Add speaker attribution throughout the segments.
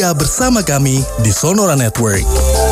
Speaker 1: bersama kami di Sonora Network.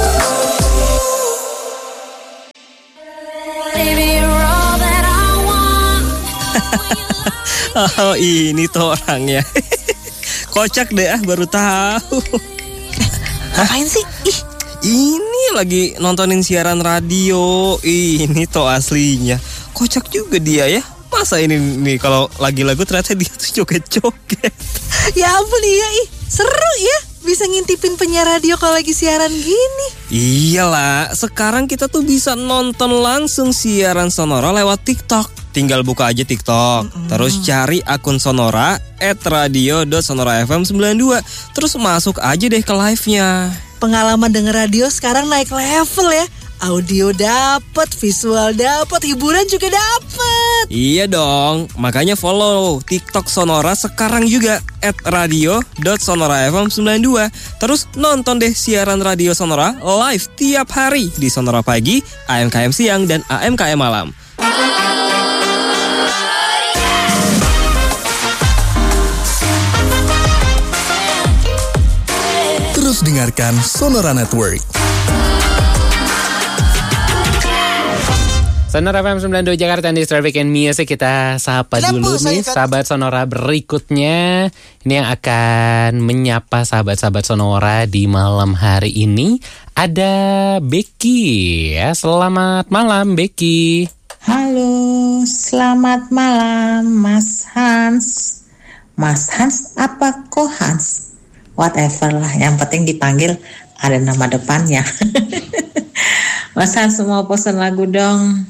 Speaker 2: Oh, ini tuh orangnya. Kocak deh, baru tahu.
Speaker 3: Ngapain sih?
Speaker 2: Ini lagi nontonin siaran radio. Ini tuh aslinya. Kocak juga dia ya. Masa ini nih kalau lagi lagu ternyata dia tuh joget-joget.
Speaker 3: Ya ampun iya, seru ya. Bisa ngintipin penyiar radio kalau lagi siaran gini.
Speaker 2: Iyalah, sekarang kita tuh bisa nonton langsung siaran Sonora lewat TikTok. Tinggal buka aja TikTok, terus cari akun Sonora @radio.sonorafm92. Terus masuk aja deh ke live-nya.
Speaker 3: Pengalaman denger radio sekarang naik level ya. Audio dapet, visual dapet, hiburan juga dapet.
Speaker 2: Iya dong, makanya follow TikTok Sonora sekarang juga @radio.sonorafm92. Terus nonton deh siaran radio Sonora live tiap hari di Sonora Pagi, AMKM Siang, dan AMKM Malam.
Speaker 1: Terus dengarkan Sonora Network.
Speaker 4: Sonora FM 92 Jakarta di Traffic and Music. Kita sapa dulu nih sahabat Sonora berikutnya. Ini yang akan menyapa sahabat-sahabat Sonora di malam hari ini. Ada Becky ya. Selamat malam Becky.
Speaker 5: Halo, selamat malam Mas Hans. Mas Hans apa kok Hans? Whatever lah, yang penting dipanggil ada nama depannya. Mas Hans mau pesen lagu dong.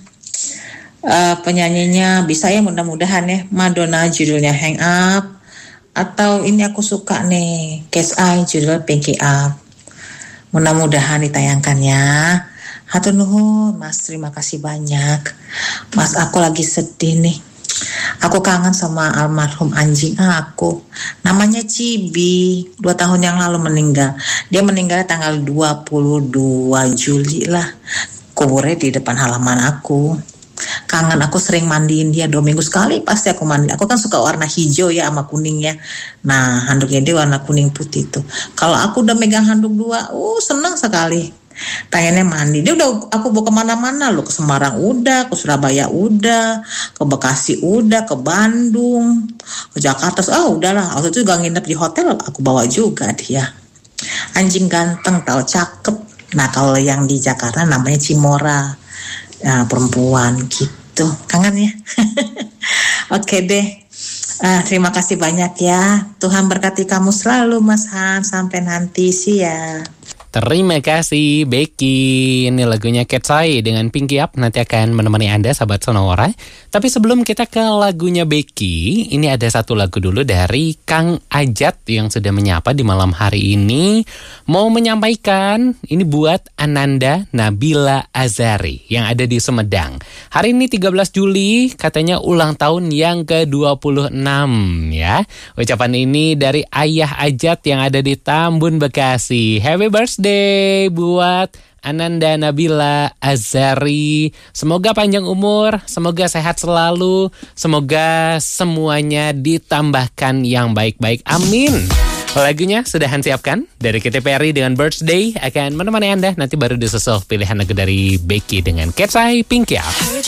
Speaker 5: Penyanyinya bisa ya mudah-mudahan ya. Madonna judulnya Hang Up. Atau ini aku suka nih, Cat's Eye judul Pinky Up. Mudah-mudahan ditayangkan ya. Hatur nuhun Mas, terima kasih banyak. Mas, aku lagi sedih nih. Aku kangen sama almarhum anjing aku. Namanya Cibi. 2 tahun yang lalu meninggal. Dia meninggal tanggal 22 Juli lah. Kuburnya di depan halaman aku. Kangen, aku sering mandiin dia 2 minggu sekali pasti aku mandi. Aku kan suka warna hijau ya sama kuning ya. Nah handuknya dia warna kuning putih tuh. Kalau aku udah megang handuk 2, senang sekali. Pengennya mandi. Dia udah aku bawa kemana-mana loh. Ke Semarang udah, ke Surabaya udah, ke Bekasi udah, ke Bandung, ke Jakarta. Udahlah. Waktu itu juga nginep di hotel, aku bawa juga dia. Anjing ganteng, tau cakep. Nah kalau yang di Jakarta namanya Cimora. Perempuan gitu. Kangen ya. Oke deh. Terima kasih banyak ya. Tuhan berkati kamu selalu Mas Hans. Sampai nanti sih ya.
Speaker 4: Terima kasih Becky. Ini lagunya Cat's Eye dengan Pinky Up nanti akan menemani Anda sahabat Sonora. Tapi sebelum kita ke lagunya Becky, ini ada satu lagu dulu dari Kang Ajat yang sudah menyapa di malam hari ini. Mau menyampaikan ini buat Ananda Nabila Azari yang ada di Sumedang. Hari ini 13 Juli katanya ulang tahun yang ke-26 ya. Ucapan ini dari Ayah Ajat yang ada di Tambun Bekasi. Happy birthday buat Ananda Nabila Azari. Semoga panjang umur, semoga sehat selalu, semoga semuanya ditambahkan yang baik-baik. Amin. Lagunya sudah Hans siapkan dari Katy Perry dengan Birthday akan menemani Anda. Nanti baru disusul pilihan lagu dari Becky dengan Cat's Eye Pinky Up.